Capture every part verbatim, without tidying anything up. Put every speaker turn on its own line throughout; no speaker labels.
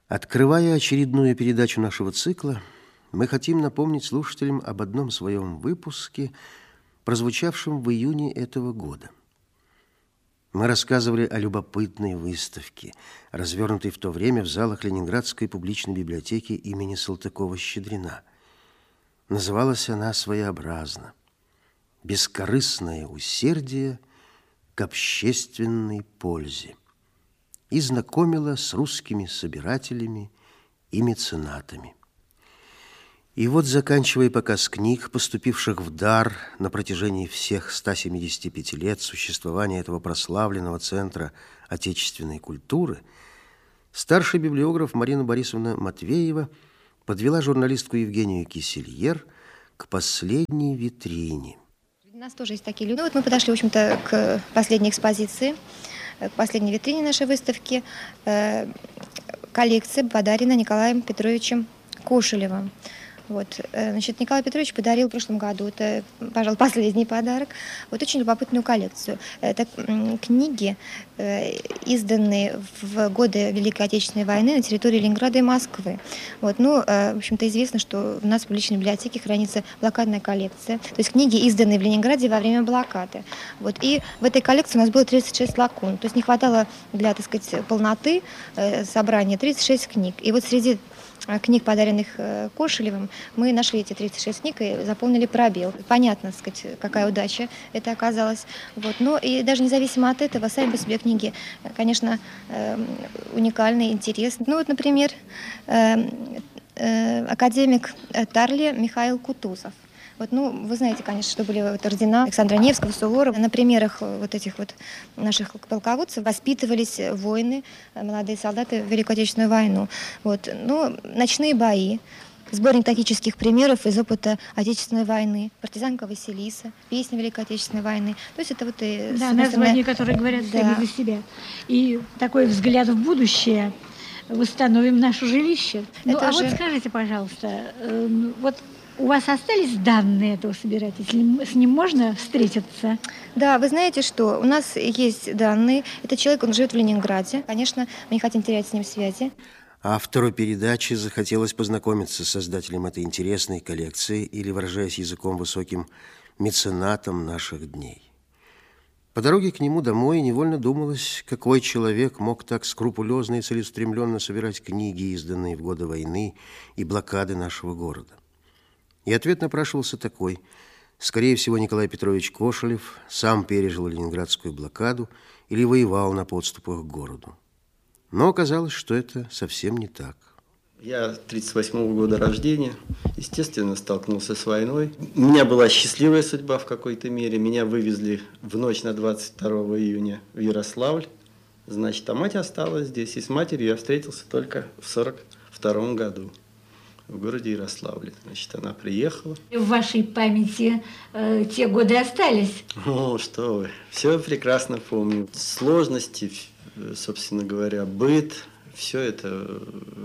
Открывая очередную передачу нашего цикла, мы хотим напомнить слушателям об одном своем выпуске, прозвучавшем в июне этого года. Мы рассказывали о любопытной выставке, развернутой в то время в залах Ленинградской публичной библиотеки имени Салтыкова-Щедрина. Называлась она своеобразно «Бескорыстное усердие к общественной пользе» и знакомила с русскими собирателями и меценатами. И вот, заканчивая показ книг, поступивших в дар на протяжении всех ста семидесяти пяти лет существования этого прославленного центра отечественной культуры, старший библиограф Марина Борисовна Матвеева подвела журналистку Евгению Кисельер к последней витрине.
У нас тоже есть такие люди. Ну, вот мы подошли, в общем-то, к последней экспозиции, к последней витрине нашей выставки. Коллекция подарена Николаем Петровичем Кошелевым. Вот. Значит, Николай Петрович подарил в прошлом году, это, пожалуй, последний подарок, вот очень любопытную коллекцию. Это книги, изданные в годы Великой Отечественной войны на территории Ленинграда и Москвы. Вот. Ну, в общем-то, известно, что у нас в публичной библиотеке хранится блокадная коллекция, то есть книги, изданные в Ленинграде во время блокады. Вот. И в этой коллекции у нас было тридцать шесть лакун, то есть не хватало для, так сказать, полноты собрания тридцать шесть книг. И вот среди книг, подаренных Кошелевым, мы нашли эти тридцать шесть книг и заполнили пробел. Понятно, так сказать, какая удача это оказалась. Вот. Но и даже независимо от этого, сами по себе книги, конечно, уникальные, интересные. Ну вот, например, академик Тарли Михаил Кутузов. Вот, ну, вы знаете, конечно, что были вот ордена Александра Невского, Суворова. На примерах вот этих вот наших полководцев воспитывались воины, молодые солдаты в Великую Отечественную войну. Вот, ну, ночные бои, сборник тактических примеров из опыта Отечественной войны, партизанка Василиса, песни Великой Отечественной войны. То есть это вот и...
Да, названия, которые говорят
да.
сами за себя. И такой взгляд в будущее. Восстановим наше жилище. Ну, а уже... вот скажите, пожалуйста, э, вот у вас остались данные этого собирателя? С ним можно встретиться?
Да, вы знаете, что у нас есть данные. Этот человек, он живет в Ленинграде. Конечно, мы не хотим терять с ним связи.
Автору передачи захотелось познакомиться с создателем этой интересной коллекции, или, выражаясь языком высоким, меценатом наших дней. По дороге к нему домой невольно думалось, какой человек мог так скрупулезно и целеустремленно собирать книги, изданные в годы войны и блокады нашего города. И ответ напрашивался такой. Скорее всего, Николай Петрович Кошелев сам пережил ленинградскую блокаду или воевал на подступах к городу. Но оказалось, что это совсем не так.
Я тридцать восьмого года рождения, естественно, столкнулся с войной. У меня была счастливая судьба в какой-то мере. Меня вывезли в ночь на двадцать второго июня в Ярославль. Значит, а мать осталась здесь. И с матерью я встретился только в сорок втором году. В городе Ярославле. Значит, она приехала.
В вашей памяти э, те годы остались?
О, что вы, все прекрасно помню. Сложности, собственно говоря, быт, все это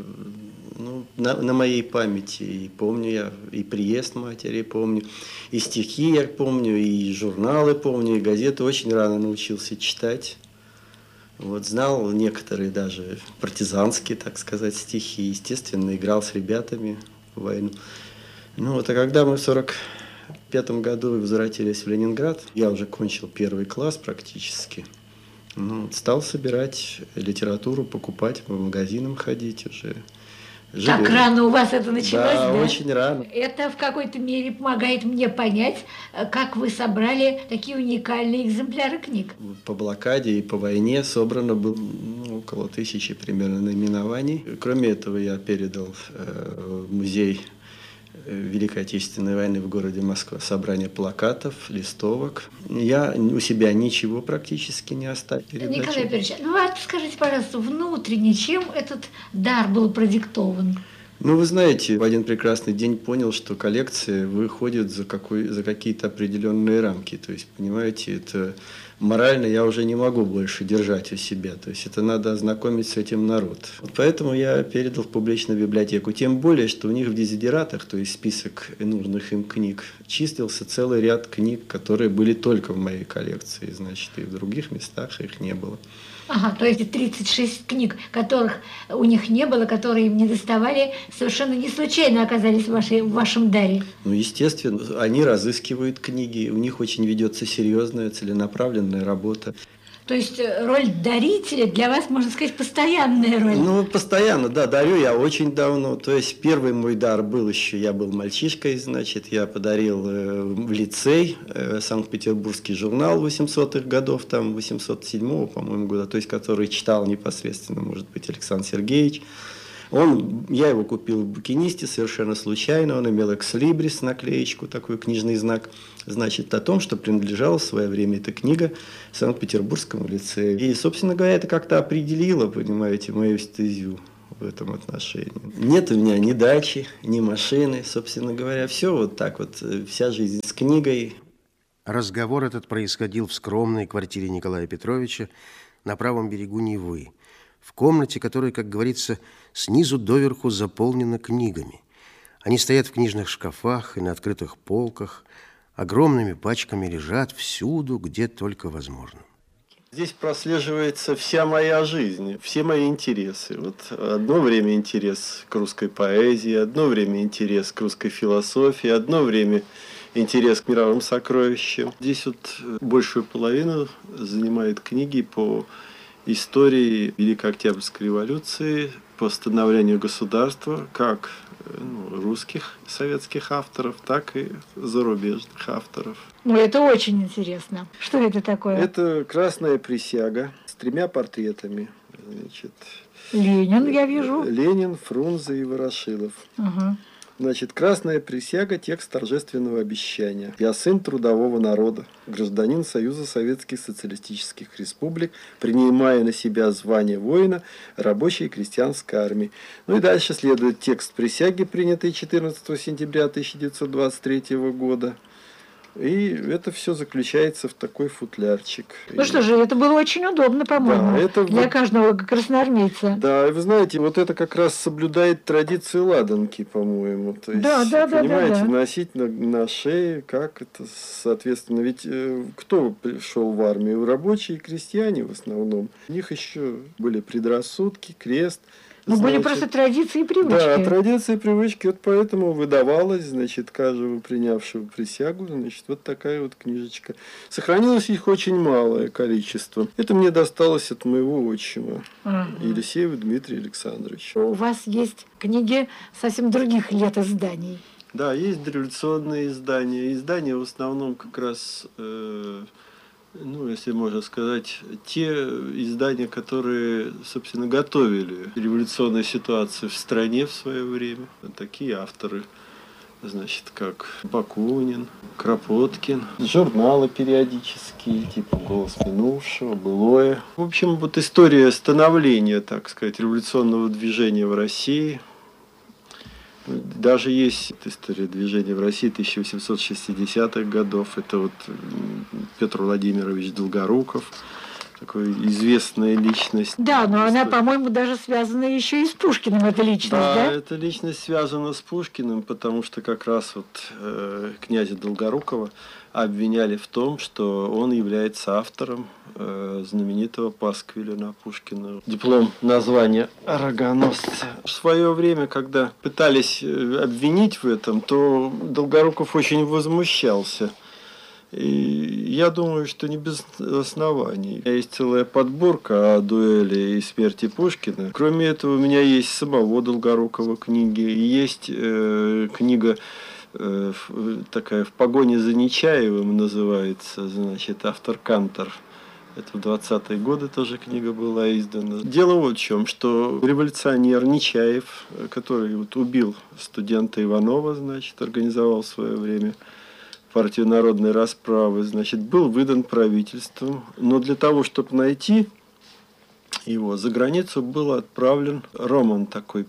ну, на, на моей памяти. И помню я, и приезд матери помню, и стихи я помню, и журналы помню, и газеты. Очень рано научился читать. Вот, знал некоторые даже партизанские, так сказать, стихи. Естественно, играл с ребятами в войну. Ну вот, а когда мы в сорок пятом году возвратились в Ленинград, я уже кончил первый класс практически. Ну, стал собирать литературу, покупать, по магазинам ходить уже.
Жили. Так рано у вас это началось,
да?
Да,
очень рано.
Это в какой-то мере помогает мне понять, как вы собрали такие уникальные экземпляры книг.
По блокаде и по войне собрано было ну, около тысячи примерно наименований. Кроме этого, я передал э, в музей Великой Отечественной войны в городе Москва собрание плакатов, листовок. Я у себя ничего практически не оставил.
Николай Петрович, ну а скажите, пожалуйста, внутренне, чем этот дар был продиктован?
Ну, вы знаете, в один прекрасный день понял, что коллекция выходит за, какой, за какие-то определенные рамки. То есть, понимаете, это морально я уже не могу больше держать у себя. То есть, это надо ознакомить с этим народ. Вот поэтому я передал в публичную библиотеку. Тем более, что у них в дезидератах, то есть список нужных им книг, числился целый ряд книг, которые были только в моей коллекции. Значит, и в других местах их не было.
Ага, то эти тридцать шесть книг, которых у них не было, которые им не доставали, совершенно не случайно оказались в, вашей, в вашем даре.
Ну, естественно, они разыскивают книги, у них очень ведется серьезная, целенаправленная работа.
То есть роль дарителя для вас, можно сказать, постоянная роль?
Ну, постоянно, да, дарю я очень давно. То есть первый мой дар был еще, я был мальчишкой, значит, я подарил э, в лицей э, Санкт-Петербургский журнал восьмисотых годов, там восемьсот седьмого, по-моему, года, то есть который читал непосредственно, может быть, Александр Сергеевич. Он, я его купил в букинисте совершенно случайно, он имел экслибрис, наклеечку, такой книжный знак, значит, о том, что принадлежала в свое время эта книга Санкт-Петербургскому лицею. И, собственно говоря, это как-то определило, понимаете, мою стезю в этом отношении. Нет у меня ни дачи, ни машины, собственно говоря, все вот так вот, вся жизнь с книгой.
Разговор этот происходил в скромной квартире Николая Петровича на правом берегу Невы, в комнате, которая, как говорится, снизу доверху заполнена книгами. Они стоят в книжных шкафах и на открытых полках, огромными пачками лежат всюду, где только возможно.
Здесь прослеживается вся моя жизнь, все мои интересы. Вот одно время интерес к русской поэзии, одно время интерес к русской философии, одно время интерес к мировым сокровищам. Здесь вот большую половину занимают книги по истории Великой Октябрьской революции, по становлению государства, как ну, русских советских авторов, так и зарубежных авторов.
Ну, это очень интересно. Что это такое?
Это «Красная присяга» с тремя портретами. Значит,
Ленин, я вижу.
Ленин, Фрунзе и Ворошилов.
Угу.
Значит, «Красная присяга» – текст торжественного обещания. «Я сын трудового народа, гражданин Союза Советских Социалистических Республик, принимая на себя звание воина рабочей и крестьянской армии». Ну и дальше следует текст присяги, принятый четырнадцатого сентября тысяча девятьсот двадцать третьего года. И это все заключается в такой футлярчик.
Ну и... что же, это было очень удобно, по-моему,
да, это
для
вот...
каждого красноармейца.
Да, и вы знаете, вот это как раз соблюдает традицию ладанки, по-моему. То есть,
да, да,
понимаете,
да, да, да.
носить на, на шее, как это, соответственно, ведь э, кто пришел в армию? Рабочие и крестьяне в основном. У них еще были предрассудки, крест.
Ну, были просто традиции и привычки.
Да, традиции и привычки. Вот поэтому выдавалось, значит, каждого принявшего присягу, значит, вот такая вот книжечка. Сохранилось их очень малое количество. Это мне досталось от моего отчима, ага. Елисеева Дмитрия Александровича.
У вас есть книги совсем других лет изданий.
Да, есть дореволюционные издания. Издания в основном как раз... Э Ну, если можно сказать, те издания, которые, собственно, готовили революционную ситуацию в стране в свое время. Такие авторы, значит, как Бакунин, Кропоткин. Журналы периодические, типа «Голос минувшего», «Былое». В общем, вот история становления, так сказать, революционного движения в России. Даже есть история движения в России тысяча восемьсот шестидесятых годов. Это вот Петр Владимирович Долгоруков, такой известная личность.
Да, но она, по-моему, даже связана еще и с Пушкиным, эта личность, да?
Да, эта личность связана с Пушкиным, потому что как раз вот э, князя Долгорукова обвиняли в том, что он является автором э, знаменитого пасквиля на Пушкина. Диплом названия «Рогоносца». В свое время, когда пытались обвинить в этом, то Долгоруков очень возмущался. И я думаю, что не без оснований. У меня есть целая подборка о дуэли и смерти Пушкина. Кроме этого, у меня есть самого Долгорукова книги. И есть э, книга э, такая «В погоне за Нечаевым» называется, значит, автор Кантор. Это в двадцатые годы тоже книга была издана. Дело вот в чем, что революционер Нечаев, который вот убил студента Иванова, значит, организовал в свое время партию народной расправы, значит, был выдан правительством, но для того, чтобы найти его, за границу был отправлен Роман такой,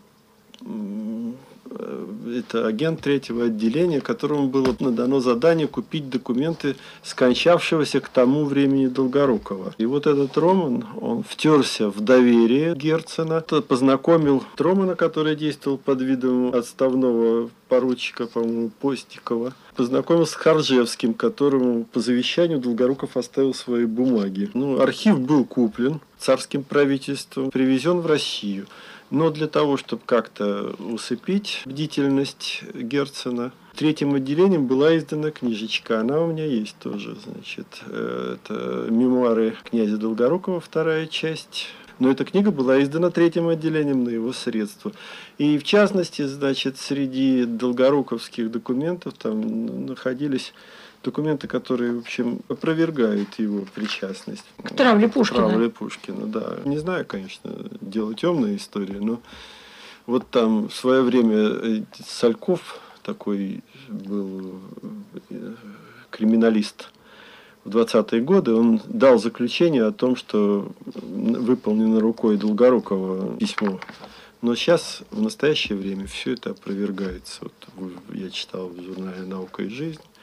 это агент третьего отделения, которому было дано задание купить документы скончавшегося к тому времени Долгорукова. И вот этот Роман, он втерся в доверие Герцена, познакомил Романа, который действовал под видом отставного поручика, по-моему, Постикова. Познакомился с Харжевским, которому по завещанию Долгоруков оставил свои бумаги. Ну, архив был куплен царским правительством, привезен в Россию. Но для того, чтобы как-то усыпить бдительность Герцена, третьим отделением была издана книжечка. Она у меня есть тоже. Значит, это мемуары князя Долгорукова, вторая часть. Но эта книга была издана третьим отделением на его средства. И в частности, значит, среди долгоруковских документов там находились документы, которые, в общем, опровергают его причастность.
К травле Пушкина.
К травле Пушкина, да. Не знаю, конечно, дело темная история, но вот там в свое время Сальков, такой был криминалист, в двадцатые годы он дал заключение о том, что выполнено рукой Долгорукова письмо. Но сейчас, в настоящее время, все это опровергается. Вот я читал в журнале «Наука и жизнь».